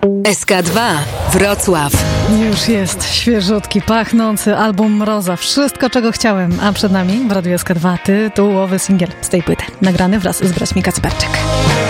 SK2 Wrocław. Już jest świeżutki, pachnący album Mroza. Wszystko, czego chciałem. A przed nami w Radiu SK2 tytułowy singiel z tej płyty. Nagrany wraz z braćmi Kacperczyk.